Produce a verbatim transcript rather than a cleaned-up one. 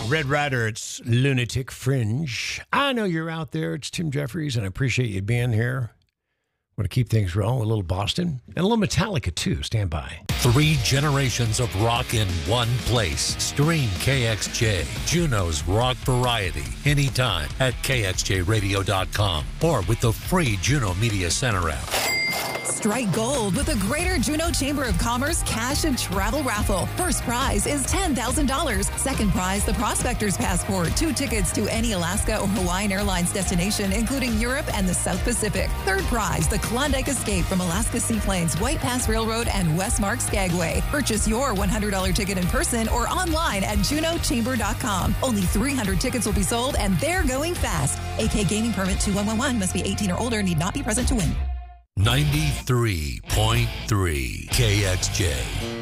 Red Rider, it's Lunatic Fringe. I know you're out there. It's Tim Jeffries, and I appreciate you being here. Want to keep things rolling. A little Boston and a little Metallica, too. Stand by. Three generations of rock in one place. Stream K X J, Juneau's rock variety, anytime at K X J radio dot com or with the free Juneau Media Center app. Strike gold with the Greater Juneau Chamber of Commerce Cash and Travel Raffle. First prize is ten thousand dollars. Second prize, the Prospector's Passport. Two tickets to any Alaska or Hawaiian Airlines destination, including Europe and the South Pacific. Third prize, the Klondike Escape from Alaska Seaplanes, White Pass Railroad, and Westmark Skagway. Purchase your one hundred dollars ticket in person or online at juneau chamber dot com. Only three hundred tickets will be sold, and they're going fast. A K Gaming Permit two one one one must be eighteen or older, need not be present to win. ninety-three point three K X J.